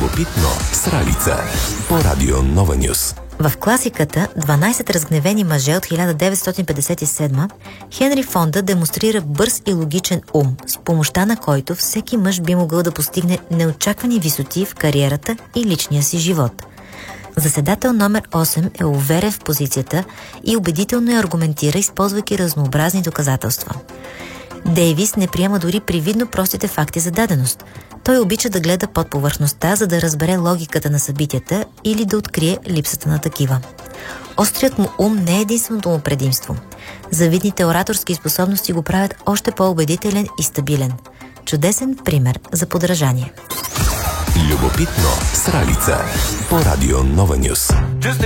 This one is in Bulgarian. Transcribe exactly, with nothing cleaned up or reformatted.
Любопитно с Ралица по Радио Нова Нюс. В класиката дванайсет разгневени мъже от хиляда деветстотин петдесет и седма Хенри Фонда демонстрира бърз и логичен ум, с помощта на който всеки мъж би могъл да постигне неочаквани висоти в кариерата и личния си живот. Заседател номер осем е уверен в позицията и убедително я аргументира, използвайки разнообразни доказателства. Дейвис не приема дори привидно простите факти за даденост. Той обича да гледа под повърхността, за да разбере логиката на събитията или да открие липсата на такива. Острият му ум не е единственото му предимство. Завидните ораторски способности го правят още по-убедителен и стабилен. Чудесен пример за подражание. Любопитно с Ралица по Радио Нова Нюс.